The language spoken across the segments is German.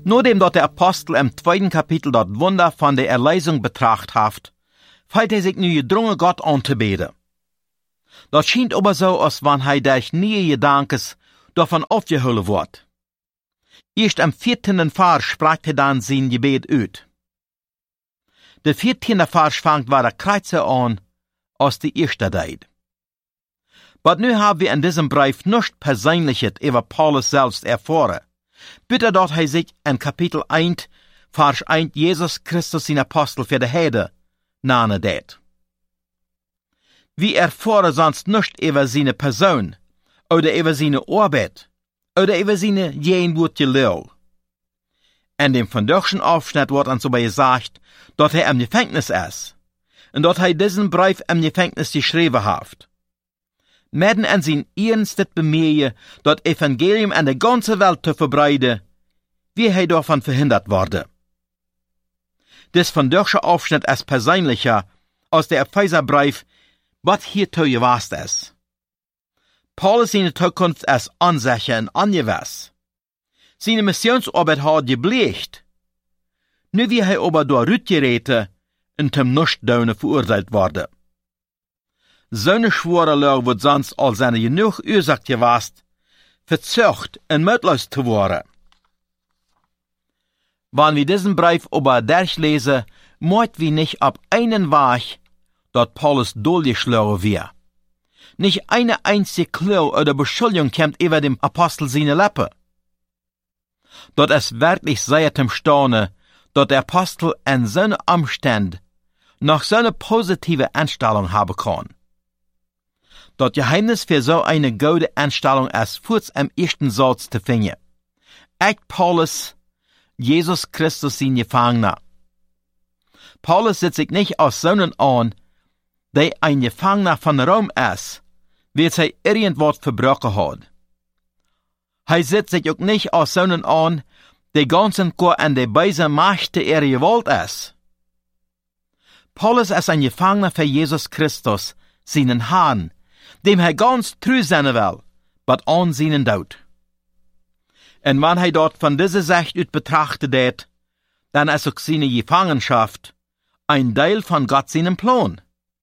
Nachdem dort der Apostel im 2. Kapitel dort Wunder von der Erlösung betracht hat, fällt sich nu gedrungen Gott anzubeten. Das scheint aber so, als wenn durch nie Gedankes davon aufgeholt wird. Erst am 14. Vers sprach dann sein Gebet uit. Der 14. Vers fängt war der Kreuze an, als die erste Zeit. Aber nu haben wir in diesem Brief nicht Persönliches über Paulus selbst erfahren. Bitte dort sich in Kapitel 1, Vers 1 Jesus Christus sein Apostel für die Heide nahe det. Wir erfahren sonst nicht über seine Person, oder über seine Arbeit, oder über seine jenwürdige Lehre. In dem vandaagschen Aufschnitt wird uns aber gesagt, dass im Gefängnis ist, und dass diesen Brief im Gefängnis geschrieben hat. Mitten in sein ernstes Bemühen, das Evangelium an der ganzen Welt zu verbreiten, wie davon verhindert wurde. Das vandaagse Aufschnitt ist persönlicher als der Epheserbrief, was hierzu gewast ist. Paulus seine Zukunft ist unsicher und ungewiss. Seine Missionsarbeit hat geblecht. Nu wie aber durch Rütgeräte und zum Nichtdown verurteilt wurde. So eine schwere Lage wird sonst als seine genug Ursache gewast, verzögert und mutlos zu werden. Wenn wir diesen Brief aber durchlesen, möchten wir nicht ab einen Weg, dort Paulus durchgeschlagen wird. Nicht eine einzige Klau oder Beschuldigung kommt über dem Apostel seine Lippen. Dort ist wirklich sehr zum Staunen, dort der Apostel in seinen Umständen noch so eine positive Einstellung haben kann. Das Geheimnis für so eine gute Einstellung ist kurz im ersten Satz zu finden. Echt Paulus, Jesus Christus sein Gefangener. Paulus sitzt sich nicht aus Sohnen an, der ein Gefangener von Rom ist, weil er irgendwas verbrochen hat. Er sitzt sich auch nicht aus Sohnen an, der ganzen Chor an der bösen Macht der Gewalt ist. Paulus ist ein Gefangener für Jesus Christus, seinen Herrn, dem ganz treu sein will, was an seinen Tod. Und wenn dort von dieser Sicht aus betrachtet wird, dann ist auch seine Gefangenschaft ein Teil von Gott seinem Plan.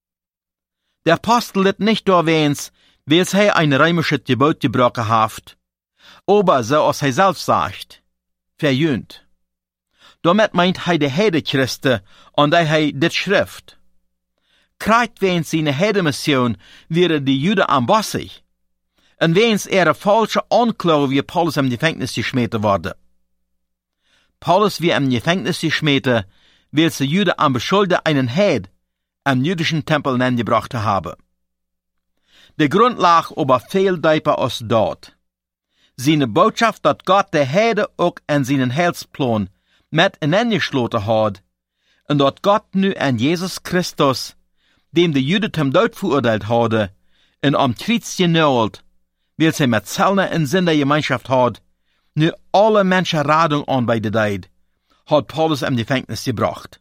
Der Apostel litt nicht erwähnt, weil er ein römisches Gebot gebrochen hat, aber so als er selbst sagt, verjühnt. Damit meint die Heide-Christen und die Schrift. Kriegt während seiner Heidemission wäre die Juden anbossig. Und während ihre falsche Anklage wie Paulus im Gefängnis geschmiert wurde. Paulus wie im Gefängnis geschmiert, weil die Juden an Beschulde einen Heid am jüdischen Tempel gebracht haben. Die Grundlage aber viel tiefer als dort. Seine Botschaft, dass Gott der Heide auch in seinen Heilsplan mit hineingeschlossen hat, und dass Gott nu an Jesus Christus, dem die Juden zum Tod verurteilt hatte, und am Kreuz genagelt, weil sie mit Zellner in Sinn der Gemeinschaft hat, nu alle Menschen Radung anbeitet, hat Paulus im Gefängnis gebracht.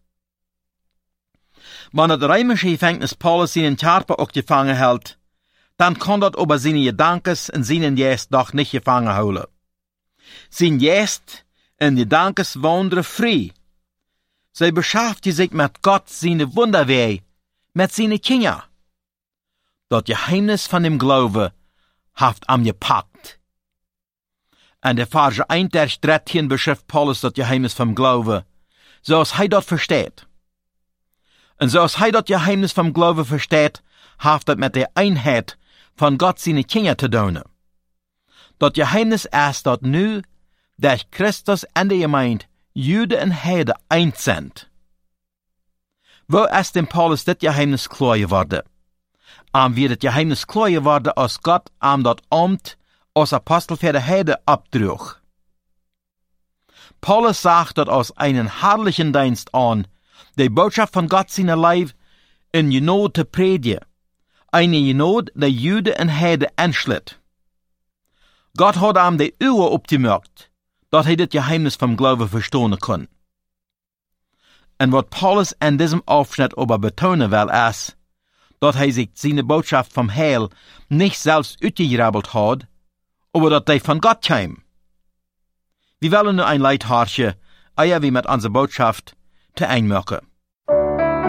Wenn das römische Gefängnis Paulus seinen Körper auch gefangen hält, dann kann das aber seine Gedankes und seinen Geist doch nicht gefangen holen. Sein Geist und Gedankes wandern frei. Sie beschäftigt sich mit Gott seine Wunderweh, mit seinen Kindern. Das Geheimnis von dem Glaube haft am gepackt. Und der Vers 1 der 13 beschreibt Paulus das Geheimnis vom Glaube, so als dort versteht. Und so als das Geheimnis vom Glaube versteht, haft das mit der Einheit von Gott seine Kinder zu tun. Das Geheimnis ist dort nu, durch Christus in der Gemeinde Juden und Heide eins sind. Wo ist dem Paulus das Geheimnis klar geworden? Wird das Geheimnis klar geworden, als Gott das Amt als Apostel für die Heide abtrug. Paulus sagt dort aus einen herrlichen Dienst an, die Botschaft von Gott seiner Leib in Genot zu predigen. Eine Genot, die Juden und Heide entschlitt. Gott hat ihm die Ohren abgemerkt, dass das Geheimnis vom Glauben verstehen kann. Und was Paulus in diesem Aufschnitt aber betonen will, ist, dass sich seine Botschaft vom Heil nicht selbst ausgerabbelt hat, aber dass die von Gott kam. Wir wollen nur ein Leithartje, eher wie mit unserer Botschaft, te einmachen.